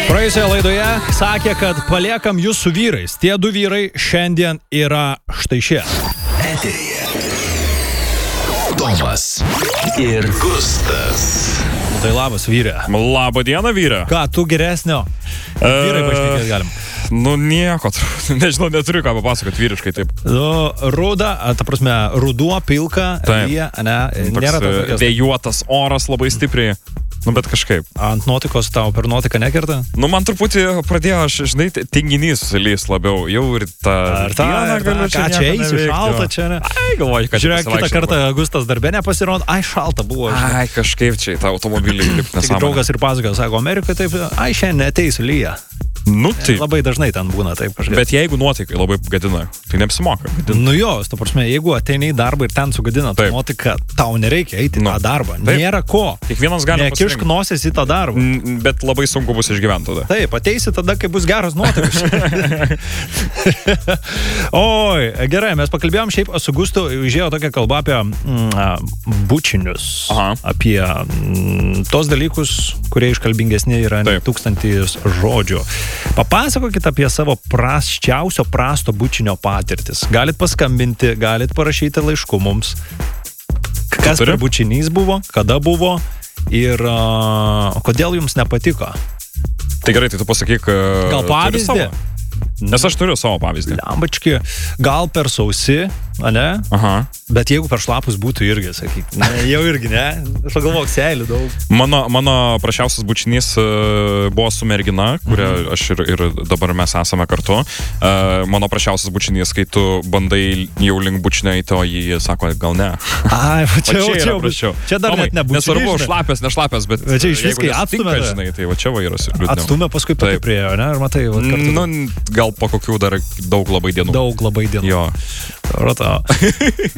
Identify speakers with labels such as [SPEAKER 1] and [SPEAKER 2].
[SPEAKER 1] Praėjusioje laidoje sakė, kad paliekam jūs su vyrais. Tie du vyrai šiandien yra štai šie.
[SPEAKER 2] Eteryje Tomas ir Gustas.
[SPEAKER 1] Tai labas, vyrė.
[SPEAKER 3] Labą dieną, vyrė.
[SPEAKER 1] Ką, tu geresnio? Vyrai pašnekėti galim.
[SPEAKER 3] Nu, nieko, nežinau, neturiu ką papasakoti vyriškai taip.
[SPEAKER 1] Nu, ruda, ta prasme, ruduo, pilka, lyja, ne, nėra tokios.
[SPEAKER 3] Vėjuotas oras labai stipriai. Nu, bet kažkaip.
[SPEAKER 1] Ant nuotikos tau per nuotiką nekerta?
[SPEAKER 3] Nu, man truputį pradėjo, žinai, tinginys susilys labiau. Jau ir ta...
[SPEAKER 1] Ką čia eisi, šalta čia, ne?
[SPEAKER 3] Ai, galvoju, kad...
[SPEAKER 1] Žiūrėk, kitą kartą Gustas darbė nepasirodo, ai, šalta buvo.
[SPEAKER 3] Ai, kažkaip čia tą automobilį kaip nesąmonė.
[SPEAKER 1] Tik draugas ir pasakojo, sako, Amerikoje taip, ai, šiandien ateis lyja.
[SPEAKER 3] Nu, tai...
[SPEAKER 1] Labai dažnai ten būna taip kažkaip.
[SPEAKER 3] Bet jeigu nuotaikai labai gadina, tai neapsimoka.
[SPEAKER 1] Nu jo, ta prasme, jeigu ateini į darbą ir ten sugadina tą nuotaiką, tau nereikia eiti į tą darbą. Taip. Nėra ko.
[SPEAKER 3] Kiekvienas gali pasirinkti.
[SPEAKER 1] Nekišk nosies į tą darbą.
[SPEAKER 3] Bet labai sunku bus išgyventi tada.
[SPEAKER 1] Taip, ateisi tada, kai bus geras nuotaikas. Oi, gerai, mes pakalbėjom šiaip su Gustu, užėjo tokia kalba apie bučinius. Aha. Apie tos dalykus, kurie iškalbingesni yra tūkstantis žodžių. Papasakokit apie savo prasčiausio prasto bučinio patirtis. Galit paskambinti, galit parašyti laiškų mums. Kas per bučinys buvo, kada buvo ir kodėl jums nepatiko?
[SPEAKER 3] Tai gerai, tai tu pasakyk...
[SPEAKER 1] Gal pavyzdį?
[SPEAKER 3] Nes aš turiu savo pavyzdį.
[SPEAKER 1] Lembački, gal per sausi, ne? Aha. Bet jeigu per šlapus būtų irgi, sakyk. Ne, jau irgi, ne? Aš pagalvok, seilių daug.
[SPEAKER 3] Mano prašiausias bučinys buvo su mergina, kurią aš ir dabar mes esame kartu. Mano prašiausias bučinys, kai tu bandai jau link bučinio eiti, o jį sako, gal ne.
[SPEAKER 1] Ai, čia yra
[SPEAKER 3] prašiau.
[SPEAKER 1] Čia dar net nebučinys.
[SPEAKER 3] Nesvarbu, šlapės, nešlapės, bet
[SPEAKER 1] čia iš viskai atstumė.
[SPEAKER 3] Žinai, tai va čia va yra ir liūdniau.
[SPEAKER 1] Atstumė, paskui priėjo, ne? Ir matai, va, kartu.
[SPEAKER 3] Nu, gal po kokių dar daug labai dienų.
[SPEAKER 1] Daug labai dienų.
[SPEAKER 3] Jo.
[SPEAKER 1] Rata.